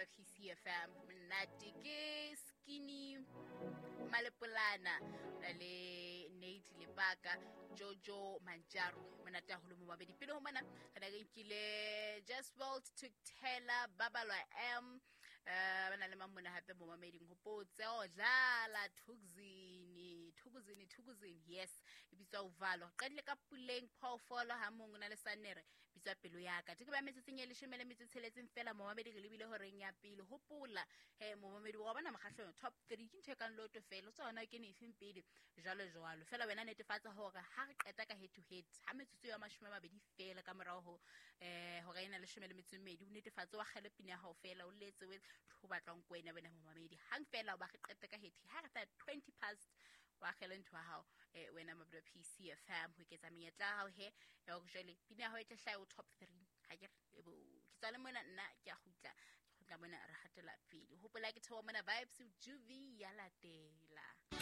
mamadula PCFM Nati ke Skinny Malepolana le Nate Lebaka Jojo Manjaro monata holo mo babedi pele ho mana kana ke nkile Jaswald to Taylor Babalwa bana le mamona hape mo mamedi ngopotse o dlala Thukzini yes e bitsa uvalo qadile ka puleng phoofolo ha mong na le sanere bitsa pelo ya ka ke ba metsetseng e leshome le metsetseletseng fela mo mamedi ke lebile ho reng ya pele hopola mo mamedi wa bana makgahlo top 3 ke nthe kan loto fela tsona ke ne efeng pele jalo fela wena netefatsa hore ha re qeta ka head to head ha metsotso ya 20 fela ka morao ho ga ina leshome le metsemedi o netefatsa wa khale pina ya hao fela o letse we ho batlwang kwena bana mo mamedi hang fela ba re qeta ka head ha re ta 20 past wa khale ntwa hao wena mabdo PCFM ho iketsa menyetla hao he ya go jele pina ya hao e tla hlaya top 3 ha ke ke tsale mona nna ke a gutla mona re hatela pele hopola ke thewa mona vibes Juvi ya latela